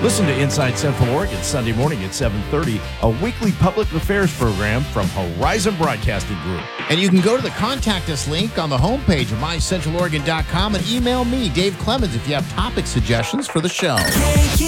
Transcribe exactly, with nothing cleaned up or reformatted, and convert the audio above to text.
Listen to Inside Central Oregon Sunday morning at seven thirty, a weekly public affairs program from Horizon Broadcasting Group. And you can go to the Contact Us link on the homepage of my central oregon dot com and email me, Dave Clemens, if you have topic suggestions for the show.